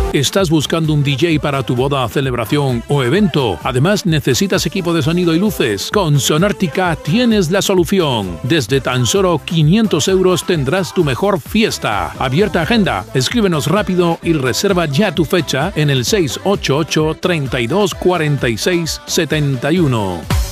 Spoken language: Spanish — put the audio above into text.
¿Estás buscando un DJ para tu boda, celebración o evento? Además, ¿necesitas equipo de sonido y luces? Con Sonartica tienes la solución. Desde tan solo 500 € tendrás tu mejor fiesta. Abierta agenda. Escríbenos rápido y reserva ya tu fecha en el 688 32 46 71.